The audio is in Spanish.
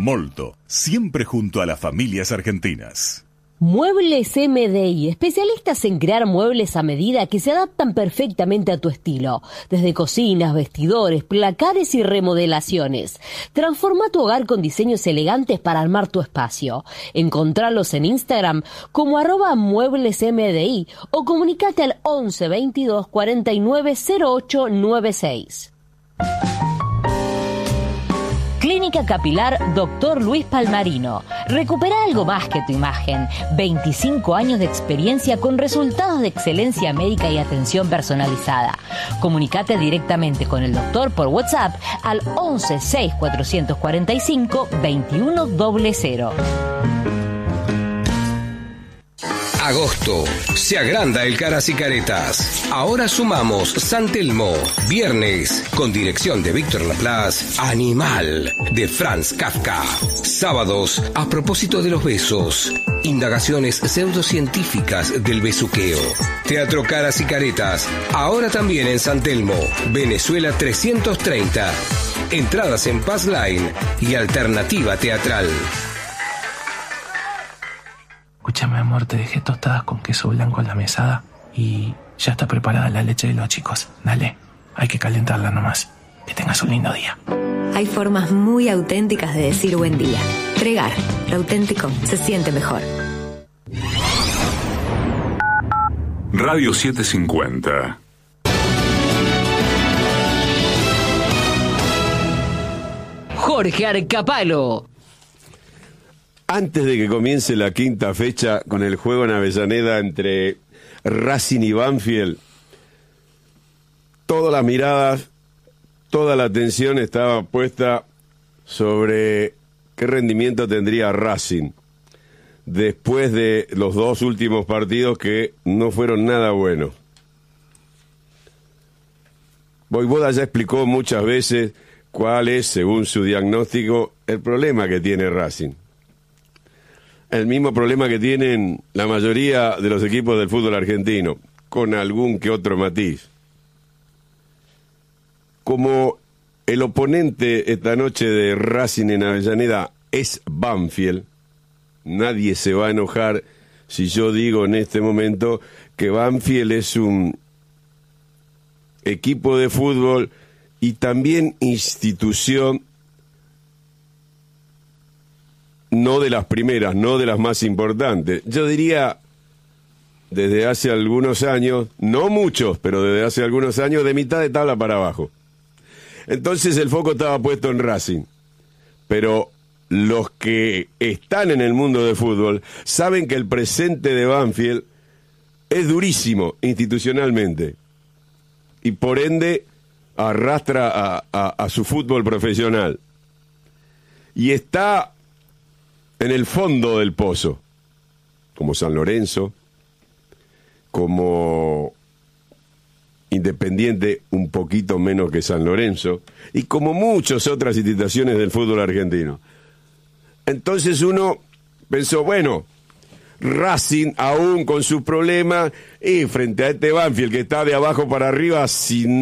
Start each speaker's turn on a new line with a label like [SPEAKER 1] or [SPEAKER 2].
[SPEAKER 1] Molto, siempre junto a las familias argentinas.
[SPEAKER 2] Muebles MDI, especialistas en crear muebles a medida que se adaptan perfectamente a tu estilo. Desde cocinas, vestidores, placares y remodelaciones. Transforma tu hogar con diseños elegantes para armar tu espacio. Encontralos en Instagram como @mueblesmdi o comunicate al 11 22 49 08 96. Clínica Capilar Dr. Luis Palmarino. Recupera algo más que tu imagen. 25 años de experiencia con resultados de excelencia médica y atención personalizada. Comunicate directamente con el doctor por WhatsApp al 11 6 445 2100.
[SPEAKER 3] Agosto. Se agranda el Caras y Caretas. Ahora sumamos San Telmo. Viernes, con dirección de Víctor Laplace, Animal, de Franz Kafka. Sábados, a propósito de los besos. Indagaciones pseudocientíficas del besuqueo. Teatro Caras y Caretas. Ahora también en San Telmo, Venezuela 330. Entradas en Passline y Alternativa Teatral.
[SPEAKER 4] Escúchame, amor, te dejé tostadas con queso blanco en la mesada y ya está preparada la leche de los chicos. Dale, hay que calentarla nomás. Que tengas un lindo día.
[SPEAKER 5] Hay formas muy auténticas de decir buen día. Tregar, lo auténtico se siente mejor.
[SPEAKER 6] Radio 750.
[SPEAKER 2] Jorge Arcapalo.
[SPEAKER 7] Antes de que comience la quinta fecha con el juego en Avellaneda entre Racing y Banfield, todas las miradas, toda la atención estaba puesta sobre qué rendimiento tendría Racing después de los dos últimos partidos que no fueron nada buenos. Voivoda ya explicó muchas veces cuál es, según su diagnóstico, el problema que tiene Racing. El mismo problema que tienen la mayoría de los equipos del fútbol argentino, con algún que otro matiz. Como el oponente esta noche de Racing en Avellaneda es Banfield, nadie se va a enojar si yo digo en este momento que Banfield es un equipo de fútbol y también institución, no de las primeras, no de las más importantes. Yo diría, desde hace algunos años, no muchos, pero desde hace algunos años, de mitad de tabla para abajo. Entonces el foco estaba puesto en Racing. Pero los que están en el mundo del fútbol saben que el presente de Banfield es durísimo institucionalmente. Y por ende arrastra a su fútbol profesional. Y está en el fondo del pozo, como San Lorenzo, como Independiente un poquito menos que San Lorenzo, y como muchas otras instituciones del fútbol argentino. Entonces uno pensó, bueno, Racing aún con sus problemas, y frente a este Banfield que está de abajo para arriba, sin